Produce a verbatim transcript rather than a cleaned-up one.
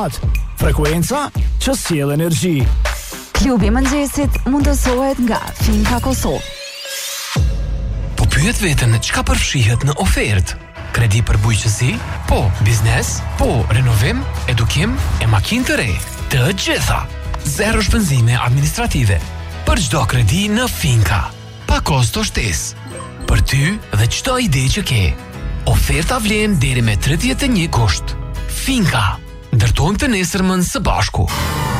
Frekuenca që sjell energji. Klubi i mëngjesit mundësohet nga Finka Kosovë. Po pyet veten çka përfshihet në ofertë? Kredi për bujqësi? Po, biznes? Po, renovim? Edukim? E makinë të re? Të gjitha. Zero shpenzime administrative. Për çdo kredi në Finka. Pa kosto shtesë. Për ty dhe çdo ide që ke. Oferta vlen deri me tridhjetë e një gusht. Finka. Ndërtojmë të nesërmën së bashku.